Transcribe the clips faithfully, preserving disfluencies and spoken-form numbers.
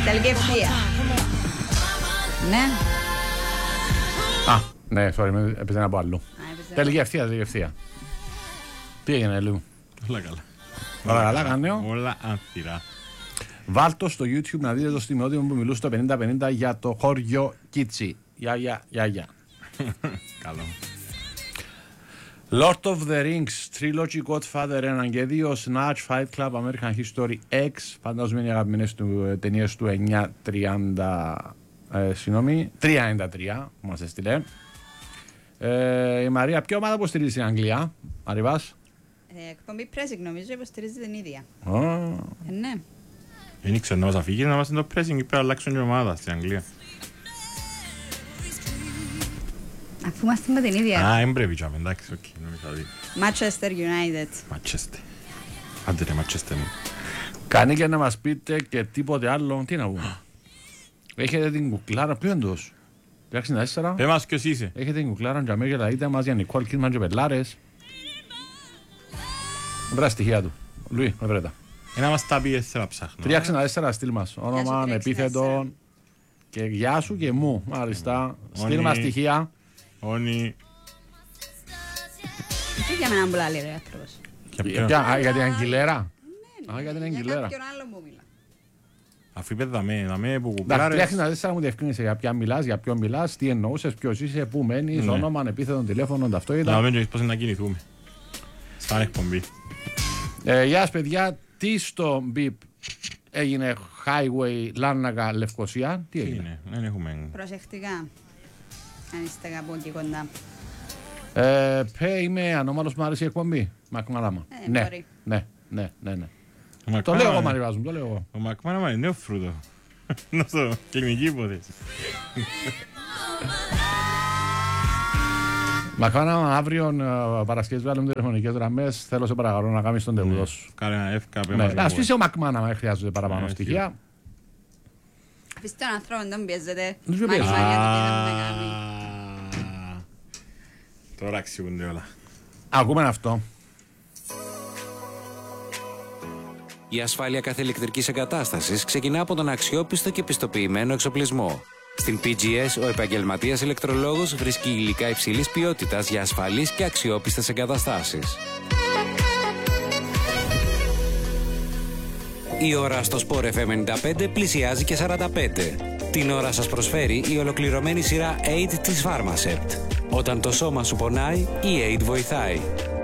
Τελική ευθεία. Ναι. Α, ναι, sorry, έπαιζε ένα από αλλού. Τελική ευθεία, τελική ευθεία. Τι έγινε, Λου? Όλα καλά. Όλα καλά, κάνεω. Όλα ανθυρά. Βάλτο στο YouTube να δείτε το στιγμιότυπο που μιλούσε το πενήντα πενήντα για το χώριο Κίτσι. Γεια, γεια, γεια, γεια. Καλό. Lord of the Rings, Trilogy, Godfather ένα και δύο, Snatch, Fight Club, American History X, φαντάζομαι είναι οι αγαπημένες του ταινίες του εννιά τριάντα, ε, συγγνώμη, τρία ενενήντα τρία που μας έστειλε. Ε, η Μαρία, ποια ομάδα υποστηρίζει στην Αγγλία, Αριβάς? Ε, εκπομπή Pressing νομίζω υποστηρίζει την ίδια. Oh. Ε, ναι. Δεν ήξερα να μας αφήγει να είμαστε το pressing και πρέπει να αλλάξουν την ομάδα στην Αγγλία. Αφού είμαστε με την ίδια. Α, έμπρεπε και εντάξει, οκ, νομίζω ότι. Manchester United. Manchester. Άντε ρε Manchester μου. Κάνει και να μας πείτε και τίποτε άλλο, τι να πούμε. Έχετε την κουκλάρα, ποιο εντός? εξήντα τέσσερα. Πες μας ποιος είσαι. Έχετε την κουκλάρα και αμέσως τα είτε μας για Νικόλ Κίτμαν και Πελάρες. Βρά στοιχεία του. Λουί, με βρέτα. Ένα μας τα πει θα ψάχνω. τριακόσια εξήντα τέσσερα στυλ μας. Όνομα, επίθετο και γεια σου και μου. Μάλιστα. Στείλ μας στοιχεία. Όνι. Τι για μένα μπουλάλη ρε άνθρωπος. Για την Αγγιλέρα. Α, για την Για Αγγιλέρα. κάποιον άλλο μου μιλά. Αφού είπε δαμέ, δαμέ που τριακόσια κουκλάρες. εξήντα τέσσερα μου διευκρίνησε για ποια μιλάς, για ποιον μιλάς, τι εννοούσες, ποιος είσαι, πού μένεις, Ναι. όνομα, επίθετο, τηλέφωνο, ταυτότητα. Να μην πώς να κινηθούμε. Σαν εκπομπή. Ε, γεια σας παιδιά, τι στο μπιπ έγινε highway Λάρνακα Λευκοσία, τι Τι έγινε? είναι, δεν έχουμε. Προσεκτικά. Αν είστε κάπου εκεί κοντά. Ε, πέ, είμαι ανώμαλος, μου άρεσε η εκπομπή. Μακμαλάμα. Ε, ναι, μπορεί. ναι, ναι, ναι, ναι. Ο Το Μακμάνα- λέω εγώ, Μαριβάζ μου, το λέω εγώ. Ο Μακμάνα είναι νέο φρούτο. Να στο κλινική υπόθεση. Μακμαλάμα, αύριο ε, Παρασκευής βάλουμε τηλεφωνικές γραμμές. Θέλω σε παρακαλώ να κάνεις τον τεούδο σου. Κάνε ένα εύκα. πέ Ναι, μας να εγώ. σφίσει ο Μακμάνα, αν χρειάζονται παραπάνω Ναι, στοιχεία. Αφήστε τον άνθρωπο, δεν πιέζετε. Δεν σου Μάλιστα, πιέζεται. για το τι δεν με κάνει. Α, τώρα αξιούνται όλα. Ακούμε αυτό. Η ασφάλεια κάθε ηλεκτρικής εγκατάστασης ξεκινά από τον αξιόπιστο και πιστοποιημένο εξοπλισμό. Στην πι τζι ες, ο επαγγελματίας ηλεκτρολόγος βρίσκει υλικά υψηλής ποιότητας για ασφαλείς και αξιόπιστες εγκαταστάσεις. Η ώρα στο Sport εφ εμ ενενήντα πέντε πλησιάζει και σαράντα πέντε. Την ώρα σας προσφέρει η ολοκληρωμένη σειρά έιτ της Pharmacept. Όταν το σώμα σου πονάει, η έιτ βοηθάει.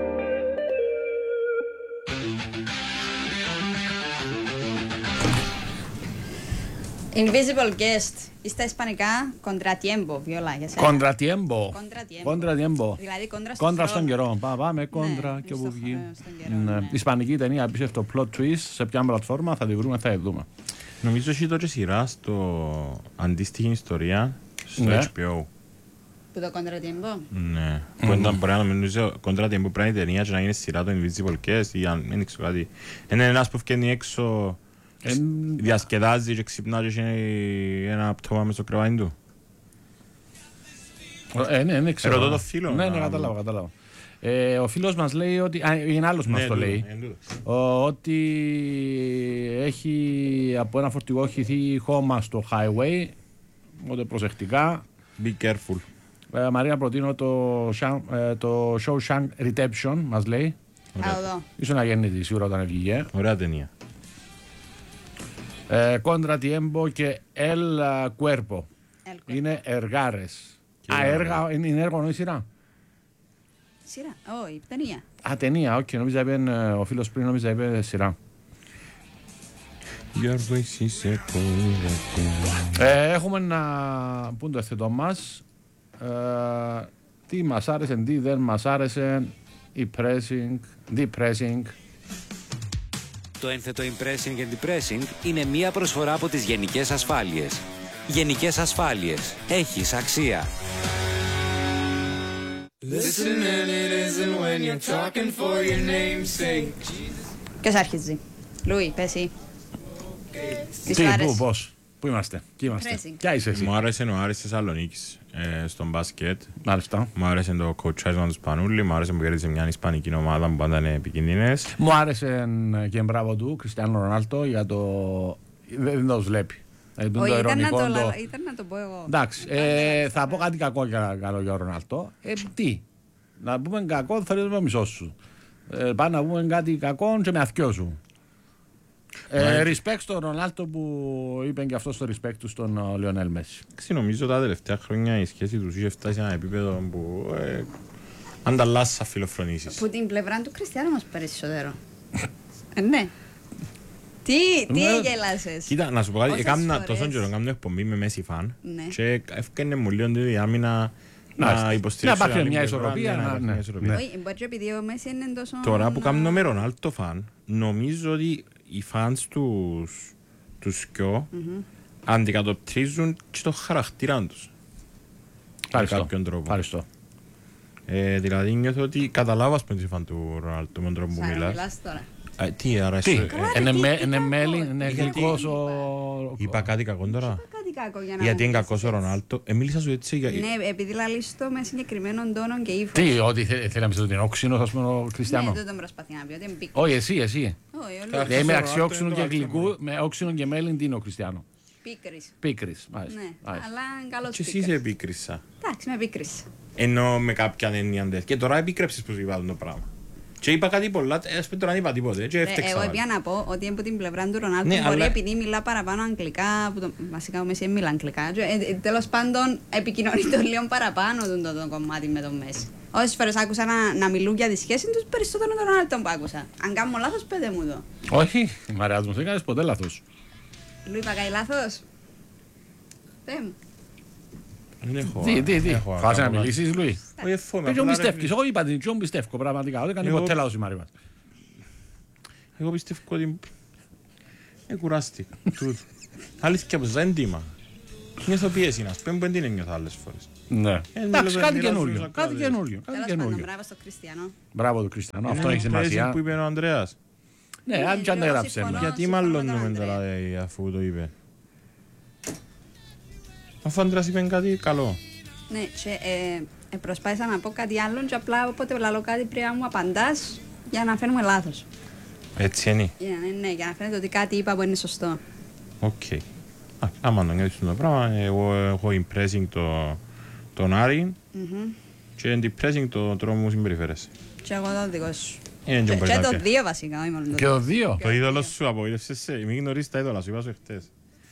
Invisible guest. Στα ισπανικά, contratiempo, βιολά για σένα. Κοντρατιέμπο. Contratiempo. Κοντρατιέμπο. Δηλαδή κόντρα στον Κόντρα στον χρόνο. καιρό. Πά- Πάμε κόντρα Ναι, και όπου στο- βγει. στον καιρό, Ναι. ναι. Ισπανική ταινία, απίστευτο plot twist. Σε ποια πλατφόρμα θα τη βρούμε, θα τη δούμε. Νομίζω έχει τώρα σειρά στο αντίστοιχη ιστορία στο Ναι. έιτς πι ο. Που το contratiempo. Ναι. Που ήταν μπορεί να νομίζω κοντρά την που πρέπει να είναι ταινία και να είναι σειρά το Invisible Guest ή αν δεν ξέρω κάτι. Είναι ένας που βγαίνει έξω, Εν- διασκεδάζει και ξυπνά και έχει ένα πτώμα μες στο κρεβάτι του. Ε, ναι, ναι, ξέρω. Ρωτώ το φίλο, Ναι, ναι, να- κατάλαβα, κατάλαβα. Ε, ο φίλος μας λέει ότι. Α, είναι άλλος μας Ναι, το τούτο, λέει. είναι τούτο. Ο, ότι έχει από ένα φορτηγό χυθεί χώμα στο highway. Οπότε προσεκτικά. Be careful. Ε, Μαρία, προτείνω το, Shang- ε, το Shawshank Redemption, μας λέει. Θα το δω. Ήσουν αγέννητη σίγουρα όταν βγήκε. Ωραία ταινία. Ε, Contra Tiempo και El Cuerpo. Έλκο. Είναι εργάρες. Και Α, είναι έργα, είναι, είναι έργο, εννοεί σειρά. Σειρά. Όχι, ταινία. Α, ταινία, όχι, νόμιζα είπε, ε, ο φίλος πριν νόμιζα είπε σειρά. Your voice is echoing. Ε, έχουμε να πούν το ευθετό μας. Ε, τι μας άρεσε, τι δεν μας άρεσε. Η pressing, depressing. Το ένθετο impressing and depressing είναι μία προσφορά από τις Γενικές Ασφάλειες. Γενικές Ασφάλειες. Έχεις αξία. Ποιος άρχιζε. Λουί, πες εσύ. Τι Τι, σου άρεσε. πού, πώς, πού είμαστε, εκεί είμαστε. Pressing. Ποια είσαι εσύ. Μου άρεσε ο Άρης Θεσσαλονίκης ε, στον μπάσκετ. Μάλιστα. Μου άρεσε το κοουτσάρισμα του Σπανούλη. Μου άρεσε που κέρδισε μια ισπανική ομάδα που πάντα είναι επικίνδυνες. Μου άρεσε ε, και μπράβο του, Κριστιανό Ρονάλτο, για το. Δεν το βλέπει. Δηλαδή, Όχι, το ήταν, να ειρωνικό, το, το... λα- ήταν να το πω εγώ. Εντάξει, ε, θα πω κάτι κακό για καλό για τον Ρονάλντο. Ε, τι, να πούμε κακό θα ρίχνουμε μισό σου. Ε, πάμε να πούμε κάτι κακό και με αθκιό σου. Ε, respect στον Ρονάλντο που είπε και αυτό στο respect του στον Λιονέλ Μέση. Νομίζω τα τελευταία χρόνια η σχέση τους είχε φτάσει σε ένα επίπεδο που ε, ανταλλάσσα φιλοφρονήσεις. Που την πλευρά του Κριστιανού μας περισσότερο. ε, ναι. Τι, τι έγελασες. Κοίτα, να σου πω κάτι, Όσες έκανα φορές. τόσο καιρό κάνω εκπομπή με Μέση φαν Ναι. και έφτιανε μου λίγο τη άμυνα να υποστηρίξω. Να υπάρχει την μια άλλη πλευρά, ισορροπία, ναι, να- υπάρχει ναι. μια ισορροπία. Όχι, μπορεί και επειδή ο Μέση είναι τόσο... Τώρα που κάνω με Ρονάλντο φαν, νομίζω ότι οι φανς τους, τους σκιό αντικατοπτρίζουν και το χαρακτήρα τους. Ευχαριστώ. Με κάποιον τρόπο. Ευχαριστώ. Ε, δηλαδή νιώθω ότι καταλάβω ας πούμε τη φαν του Ρονάλντο με τον τρόπο που Σαν να μιλάς. μιλάς τώρα. Ε, τι άρα Τι, εσύ, Καλά, ε, είναι τι- με- τι είναι κακό, μέλι, τι είναι κακό γλυκός είπα. ο... είπα κάτι κακό τώρα. Κάτι κακό για να Γιατί μου είναι πεις κακός ο έτσι. Ρονάλντο. Ε, μίλησα σου έτσι για... Ναι, επειδή λαλείς το με συγκεκριμένον τόνο και ύφος. Τι, ότι θε- θέλει να πει ότι είναι όξινος, ας πούμε, ο Κριστιανό. Ναι, δεν τον προσπαθεί να πει ότι είναι πίκ. Όχι, εσύ, εσύ. Όχι, ο Καλά. Δηλαδή με ο αξιόξινο Ρονάλντο και είναι το γλυκού, με όξινο και μέλιν, τι είναι ο Κριστιανό. Πίκρης. Πίκρης, μάλιστα. Ναι, μάλιστα. αλλά είναι καλός Και εσύ πίκρης. σε επίκρισα. Εντάξει, με πίκρης. Ενώ με κάποιαν έννοια αντέ. Και τώρα επίκρεψες που σου είπα το πράγμα. Και είπα κάτι πολλά, ας πούμε τώρα δεν είπα τίποτε και Ε, έφτεξα. Εγώ πάλι. έπια να πω ότι από την πλευρά του Ρονάλντο Ναι, μπορεί αλλά- επειδή μιλά παραπάνω αγγλικά, που το, βασικά ο Μέση μιλά αγγλικά, και, ε, ε, τέλος πάντων επικοινωνεί το λίγο παραπάνω το, το, το κομμάτι με τον Μέση. Όσες φορές άκουσα να, να μιλούν για τη σχέση τους, περισσότερο τον Ρονάλντο που άκουσα. Αν κάνω λάθος, πέτε μου το. Όχι, Μαρία μου, δεν κάνεις ποτέ λάθος. Λου είπα κάτι λάθος. Πέ μου. Δεν έχω. Τι, τι, τι. έχω Φάσε να ακόμα. μιλήσεις, Λουί. Όχι, εφόμαι, Ποιον απλά, ρε, πιστεύεις, εγώ είπα την ποιον πιστεύω πραγματικά, δεν κάνει Εγώ- ποτέ λάθος η Μαρία μας. Εγώ πιστεύω ότι ε, κουράστηκα. Τούτο. Αλήθεια πως δεν τιμα. Νιώθω πίεση να σπέμπω, δεν την ένιωθα άλλες φορές. Ναι. Ε, Εντάξει, μιλάω, κάτι μιλάω καινούριο. στους Κάτι ακροατές. καινούριο. Κάτι Τέλος πάντων, καινούριο. μπράβο στο Κριστιανό. Μπράβο του Κριστιανό, αυτό Είναι έχει πρέσιν σημασία. που είπε ο Ανδρέας. Ναι, Ναι, αν και αν τα εγώ γράψε. συμφωνώ. ναι. Γιατί συμφωνώ με μάλλον τον νούμε Ανδρέα. τώρα ε, αφού το είπε. Αφού ο Ανδρέας είπε κάτι καλό. Ναι, και ε, ε, προσπάθησα να πω κάτι άλλο και απλά όποτε λαλώ κάτι πρέπει να μου απαντάς για να φαίνουμε λάθος. Έτσι είναι. Για, ναι, ναι, για να φαίνεται ότι κάτι είπα που είναι σωστό. Οκ. Α, άμα να νιώθεις το πράγμα, εγώ έχω impressing το, τον Άρη Μμμ. και depressing το τρόπο μου συμπεριφέρεσαι. Και εγώ το δικό σου. Είναι και Και, μπορείς και να το πιάσεις. δύο βασικά, όχι μόνο το Και δύο. ο δύο. Το είδωλο σου απογοήτευσες σε. Μην γνωρίζεις τα είδωλα σου, είπα σου χτες.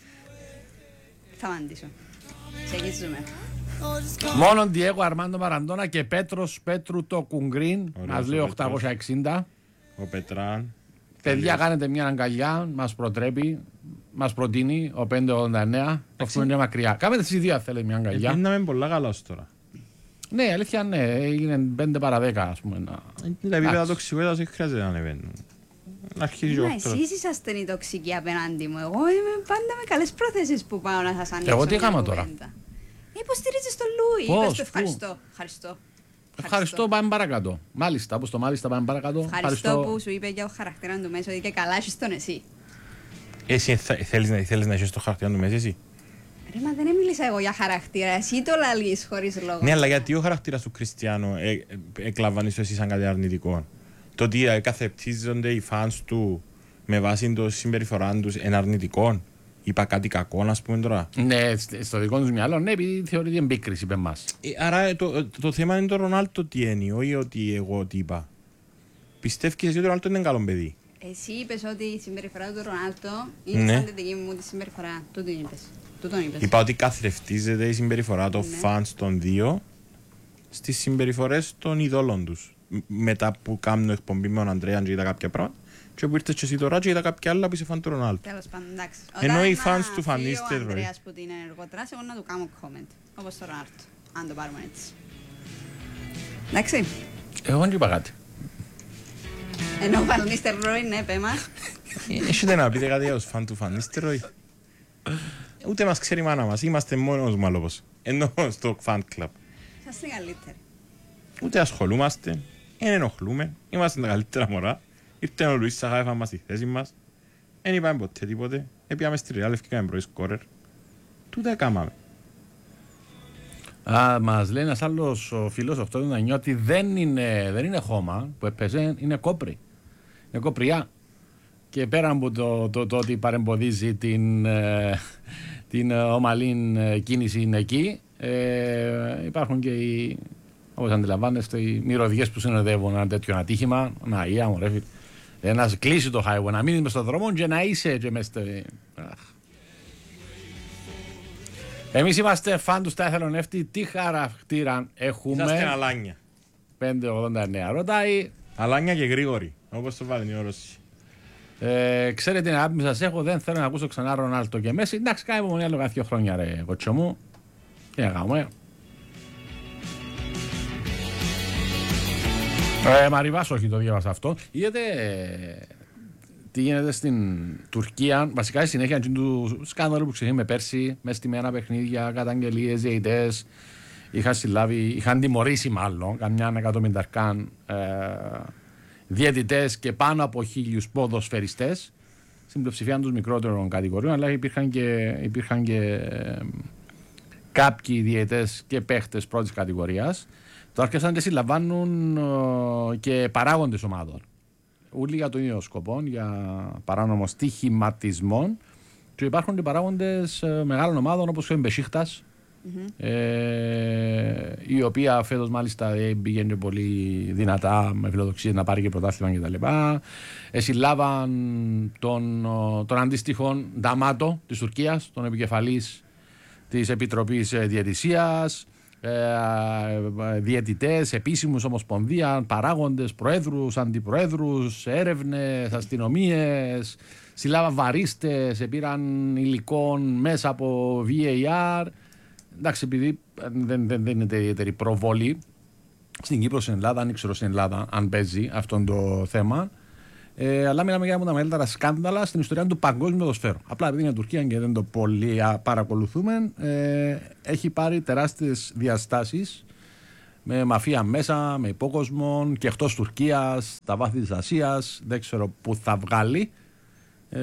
Θα απαντήσω. Συνεχίζουμε. Μόνο Διέγο Αρμάντο Μαραντόνα και Πέτρος Πέτρου το Κουγκρίν. Ωραίος Μας λέει ο οκτακόσια εξήντα. Ο Πετράν. Παιδιά, κάνετε μια αγκαλιά, μας προτρέπει, μας προτείνει ο πεντακόσια ογδόντα εννέα. Το αυτό είναι μακριά. Κάμετε εσείς δύο αν θέλετε μια αγκαλιά. Πήγαμε πολλά καλά ως τώρα. Ναι, αλήθεια ναι, έγινε πέντε παρά δέκα ας πούμε. να- Τα επίπεδα Εντάξει. τοξικότητας δεν χρειάζεται να ανεβαίνουν. Να αρχίσει Μα ο οχτρός. εσείς είσαστε οι τοξικοί απέναντι μου. Εγώ είμαι πάντα με καλές πρόθεσεις που πάω να σας ανοίξω. Εγώ τι μια έκανα τώρα? κουβέντα. Υποστηρίζεις τον Λούι. Πώς, Είπες το πού? ευχαριστώ. Ευχαριστώ. Ευχαριστώ, πάμε παρακάτω. Μάλιστα, όπως το μάλιστα πάμε παρακάτω. Ευχαριστώ που σου είπε για το χαρακτήρα του μέσα ότι και καλά έχεις τον εσύ. Εσύ θα- θέλεις να- θέλεις να έχεις το χαρτιά του μέσα εσύ. Ρε, μα δεν μίλησα εγώ για χαρακτήρα. Εσύ το λαλείς χωρίς λόγο. Ναι, αλλά γιατί ο χαρακτήρας του Κριστιανού ε, ε, εκλαμβάνεις το εσύ σαν κάτι αρνητικό. Το ότι ε, καθεπτίζονται οι φανς του με βάση το συμπεριφορά τους είναι αρνητικό. Είπα κάτι κακό, ας πούμε τώρα. Ναι, σ- στο δικό τους μυαλό, ναι, επειδή θεωρείται εμπίκριση, είπε μας. Ε, άρα ε, το, το, το θέμα είναι το Ρονάλτο τι είναι, όχι ότι εγώ τι είπα. Πιστεύεις εσύ ότι ο Ρονάλτο είναι καλό παιδί. Εσύ είπες ότι η συμπεριφορά του Ρονάλτο είναι Ναι. σαν την δική μου τη συμπεριφορά. Τούτο είπες. Τούτον είπες. Είπα ότι καθρεφτίζεται η συμπεριφορά των Ναι. φανς των δύο στις συμπεριφορές των ειδόλων τους. Μ- Μετά που κάνουν εκπομπή με τον Ανδρέα και είδα κάποια πράγματα και που ήρθες και εσύ τώρα και είδα κάποια άλλα που είσαι φαν του Ρονάλτο. Τέλος πάντων, εντάξει. Ενώ Όταν οι να fans του φύγει φανίστε, ο ρε. Ανδρέας που την ενεργοτράς, εγώ να του κάνω comment. Όπως το Ρονάλτο. Αν το πάρουμε έτσι. Εντάξει. Εγώ δεν είπα κάτι. Ενώ ο Βαλνίστερ Ρόι, ναι, πέ μας. Έχετε να πείτε κάτι για τους φαν του Φανίστεροι. Ούτε μας ξέρει η μάνα μας, είμαστε μόνος μου λόγος. Ενώ στο φαν κλαμπ. Σας είναι καλύτεροι. Ούτε ασχολούμαστε, δεν ενοχλούμε, είμαστε τα καλύτερα μωρά. Ήρθε ο Λουίς Σαχάεφα μας στη θέση μας. Δεν είπαμε ποτέ τίποτε. Έπιαμε στη Ρεάλ, ευκήκαμε πρωί σκόρερ. Τούτα έκαναμε. Α, μας λέει ένας άλλος ο φίλος οκτώ ογδόντα εννιά ότι δεν είναι, δεν είναι χώμα που έπαιζε, είναι κόπρι. Είναι κοπριά. Και πέρα από το, το, το ότι παρεμποδίζει την, ε, την ομαλή κίνηση εκεί. Ε, υπάρχουν και οι, όπως αντιλαμβάνεστε, οι μυρωδιές που συνοδεύουν ένα τέτοιο ατύχημα. Να, η άμμο, ρε φίλε. Ε, να κλείσει το highway, να μείνεις μες στον δρόμο και να είσαι και μες στο... Εμείς είμαστε φαν του Στάθελο Νεύτη. Τι χαρακτήρα έχουμε? Είσαστε αλάνια. πέντε ογδόντα εννέα ρωτάει. Αλάνια και γρήγοροι, όπως το βάλει η όρωση. Ε, ξέρετε την αγάπη σας έχω, δεν θέλω να ακούσω ξανά Ρονάλτο και Μέση. Εντάξει, κάνει υπομονή άλλο κάθε δύο χρόνια ρε κοτσό μου. Τι να κάνουμε. Ε, Μαριβάς, όχι, το διάβασα αυτό. Είδατε ε, τι γίνεται στην Τουρκία, βασικά η συνέχεια του σκάνδαλου που ξεκίνησε πέρσι, μέσα στη μέρα παιχνίδια, καταγγελίες, διαιτητές. Είχαν συλλάβει, είχαν τιμωρήσει μάλλον καμιά εκατομμυνταρκάν ε, διαιτητές και πάνω από χίλιους ποδοσφαιριστές. Στην πλειοψηφία τους μικρότερων κατηγοριών, αλλά υπήρχαν και, υπήρχαν και ε, κάποιοι διαιτητές και παίχτες πρώτης κατηγορίας. Τώρα άρχισαν και συλλαμβάνουν ε, και παράγοντες ομάδων. Όλοι για τον ίδιο σκοπό, για παράνομο στοιχηματισμό. Και υπάρχουν και παράγοντες ε, μεγάλων ομάδων όπως ο Μπεσίχτας, mm-hmm. ε, η οποία φέτος μάλιστα πήγαινε πολύ δυνατά με φιλοδοξίες να πάρει και πρωτάθλημα κτλ. Ε, συλλάβαν τον, τον αντίστοιχο Νταμάτο της Τουρκίας, τον επικεφαλής της Επιτροπής Διαιτησίας. Ε, διαιτητές, επίσημους ομοσπονδία, παράγοντες, προέδρους, αντιπροέδρους, έρευνες, αστυνομίες, συλλάβαν βαρίστες, πήραν υλικών μέσα από βι έι αρ. Εντάξει, επειδή δεν, δεν, δεν είναι ιδιαίτερη προβολή στην Κύπρο, στην Ελλάδα, δεν ξέρω στην Ελλάδα αν παίζει αυτό το θέμα. Ε, αλλά μιλάμε για ένα από τα μεγαλύτερα σκάνδαλα στην ιστορία του παγκόσμιου ποδοσφαίρου. Απλά επειδή είναι Τουρκία και δεν το πολύ παρακολουθούμε, ε, έχει πάρει τεράστιες διαστάσεις με μαφία μέσα, με υπόκοσμο και εκτός Τουρκίας, τα βάθη της Ασίας. Δεν ξέρω πού θα βγάλει. Ε,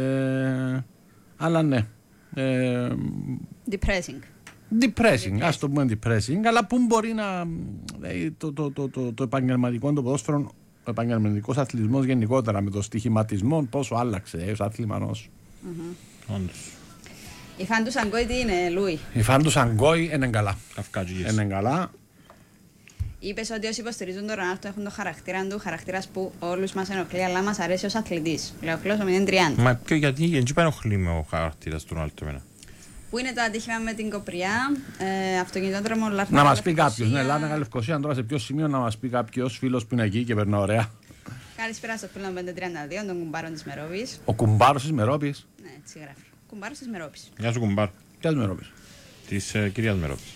αλλά ναι. Ε, Depressing. Depressing, ας το πούμε depressing, αλλά πού μπορεί να. Το, το, το, το, το επαγγελματικό το ποδόσφαιρο. Ο επαγγελματικός αθλητισμός γενικότερα με το στοιχηματισμό, πόσο άλλαξε ως άθλημα ενός. Όντως. Οι φαν του Σανγκόη τι είναι, Λούι? Οι φαν του Σανγκόη είναι καλά. Καυκάτζικες. Είναι καλά. Είπες ότι όσοι υποστηρίζουν τον Ρονάλντο έχουν το χαρακτήρα του, χαρακτήρας που όλους μας ενοχλεί, αλλά μας αρέσει ως αθλητής. Λέω χλώσο μηδέν τριάντα. Μα ποιο, γιατί, γιατί πάνε ενοχλεί με ο χαρακτήρας του Ρονάλντο εμένα. Πού είναι το ατύχημα με την Κοπριά, ε, αυτοκινητόδρομο Λάρνακα. Να μας πει κάποιος, ναι, Λάρνακα Λευκοσία, τώρα σε ποιο σημείο να μας πει κάποιος φίλος που είναι εκεί και περνά ωραία. Καλησπέρα στο φίλο πέντε τριάντα δύο, τον κουμπάρο της Μερόπης. Ο κουμπάρος της Μερόπης. Ναι, έτσι γράφει. Κουμπάρος της Μερόπης. Γεια σου κουμπάρ. Ποιας Μερόπης? Της ε, κυρίας Μερόπης.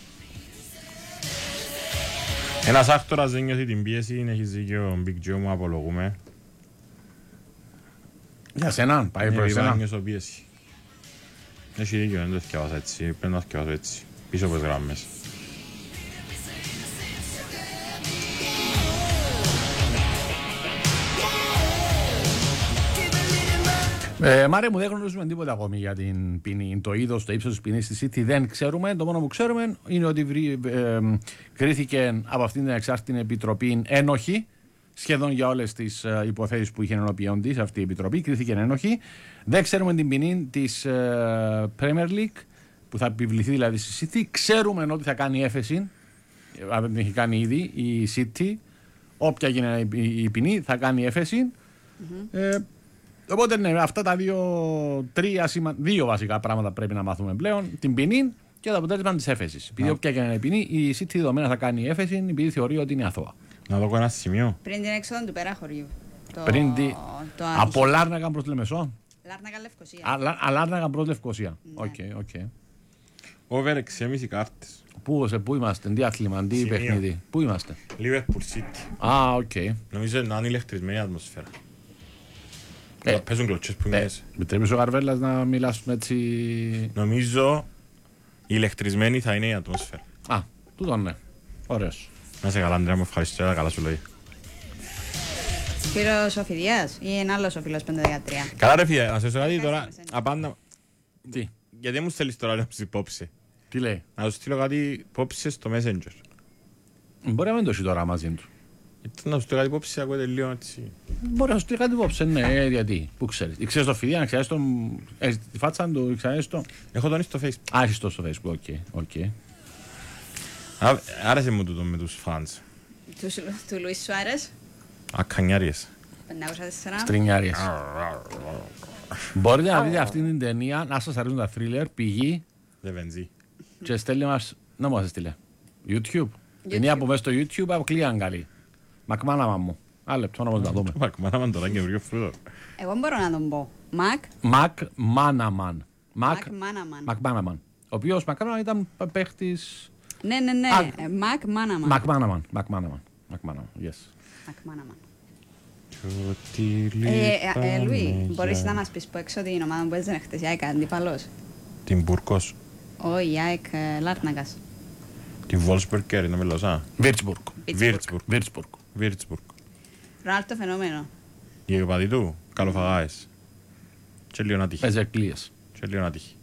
Ένας άκτορας δεν νιώθει την πίεση, έχει δίκιο ο Big Joe, μου απολογούμε. Για σένα, πάει προς εσένα. εσένα. Νιώσω πίεση. Έχει δίκιο, δεν το θυκευάσαι έτσι, πρέπει να το θυκευάσω έτσι, πίσω από τις γραμμές. Ε, Μάρε μου, δεν γνωρίζουμε τίποτα ακόμη για την ποινή, το είδος, το ύψος της ποινής στη City δεν ξέρουμε. Το μόνο που ξέρουμε είναι ότι βρει, ε, κρίθηκε από αυτήν την εξάρτητη επιτροπή ένοχη σχεδόν για όλες τις ε, υποθέσεις που είχε ενώπιον της αυτή η επιτροπή. Κρίθηκε ένοχη. Δεν ξέρουμε την ποινή της ε, Premier League που θα επιβληθεί δηλαδή στη City. Ξέρουμε ότι θα κάνει έφεση, αν δεν την έχει κάνει ήδη η City. Όποια γίνει η ποινή θα κάνει έφεση. Mm-hmm. Ε, Οπότε ναι, αυτά τα δύο, τρία, σημα... δύο βασικά πράγματα πρέπει να μάθουμε πλέον. Την ποινή και το αποτέλεσμα της έφεσης. Επειδή όποια και να είναι η ποινή, η City δεδομένα θα κάνει έφεση επειδή θεωρεί ότι είναι αθώα. Να δω ένα σημείο. Πριν την έξοδο του πέρα χωριού. Το... Πριν τη... το από Λάρνακα προς Λεμεσό. Λάρνακα Λευκοσία. Α, Λάρνακα προς Λευκοσία. Οκ, Ναι. οκ. Over έξι κόμμα πέντε κάρτες. Πού, σε, πού είμαστε, τι άθλημα, τι Σημείο. παιχνίδι, πού είμαστε. Liverpool City. Α, οκ. Νομίζω να είναι ηλεκτρισμένη ατμοσφαίρα. Ε, Θα παίζουν κλωτσές που είναι Ε, μέσα. Επιτρέπεις ο Γαρβέλλας να μιλάς έτσι. Νομίζω η ηλεκτρισμένη θα είναι η ατμόσφαιρα. Α, τούτο ναι. Ωραίος. Να σε καλά, Αντρέα, μου ευχαριστώ. Έλα, καλά σου λόγια. Φίλος ο Φιδιάς ή ένα άλλος ο φίλος πέντε δεκατρία. Καλά ρε φίλε, να σε ρωτήσω κάτι τώρα. Ευχαριστώ, Απάντα. Τι, Γιατί μου στέλνεις τώρα να μου υπόψη. τι λέει. Να σου στείλω κάτι υπόψη στο Messenger. Μπορεί να μην το έχει τώρα μαζί του. Ήταν να σου το κάτι υπόψη, ακούγεται λίγο έτσι. Μπορεί να σου πει κάτι υπόψη, ναι, γιατί. Πού ξέρεις. Ξέρεις το Φιδί, αν ξέρεις τον. Έχεις τη φάτσα του, ξέρεις το. Έχω τον στο Facebook. Α, έχεις το στο Facebook, οκ. οκ. Α, άρεσε μου τούτο με τους φανς. Του, του Λουίς Σουάρες, Ακανιάριες. πεντακόσια τέσσερα. Στρινιάριες. Μπορείτε να δείτε αυτή την ταινία, να σας αρέσουν τα thriller, πηγή Λεβενζή. και στέλνει μας. Να μου σας στείλε. YouTube. Ταινία που μέσα στο YouTube αποκλείαν καλή. Μακμάναμα μου. Άλλο λεπτό να μας τα δούμε. Μακμάναμαν τώρα και βρει φρούτο. Εγώ μπορώ να τον πω. Μακ. Μακ Μάναμαν. Μακ Μάναμαν. Μακ Μάναμαν. Ο οποίος Μακμάναμαν ήταν παίχτης. Ναι, ναι, ναι. Α, Ε, Μακ Μάναμαν. Μακ Μάναμαν. Μακ Μάναμαν. Μακ Μάναμαν. Yes. Μακ Μάναμαν. Ότι Ε, ε, ε, Λουί, λείπαμε μπορείς για- να μας πεις που έξω την ομάδα που έζηνε χτες, η ΑΕΚ αντίπαλος. Την Μπουρκός. Όχι, η ΑΕΚ ε, Λάρτνακας. Την Βόλσπεργκερ είναι μελωσά. Βίρτσμπουργκ. Βίρτσμπουργκ. Βίρτσμπουργκ. Βίρτσμπουργκ. Ρονάλτο φαινόμενο. Οι οπαδοί του, καλοφαγάες. Και λίγο να τύχει. Παίζει εκκλίες. Και λίγο να τύχει.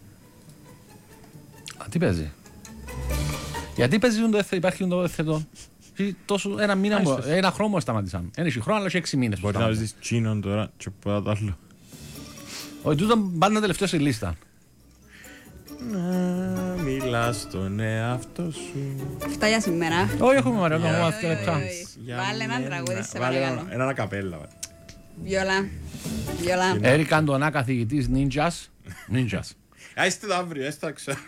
Α, τι παίζει. Γιατί παίζει το εθετό, υπάρχει το εθετό. Τόσο ένα μήνα, Α, μου- ίσως. ένα χρόνο σταματήσαν. Ένα έχει χρόνο, αλλά έχει έξι μήνες. που Μπορεί να σταμάτησαν. ζεις Τσίνον τώρα και πολλά τα άλλο. Όχι, τούτο πάντα τελευταίο στη λίστα. Να μιλάς στον εαυτό σου. Αυτά για σήμερα. Όχι, έχουμε μαρία, έχουμε όχι, αυτά λεπτά. όχι, όχι. Για Βάλε ένα μένα. τραγούδι, σε Βάλε παρακαλώ. ένα- Ένα ακαπέλα. βάλε. Βιόλα. Βιόλα. Έρη Καντονά, καθηγητής νίντζας. Νίντζας. Α, είστε το αύριο, έσταξα.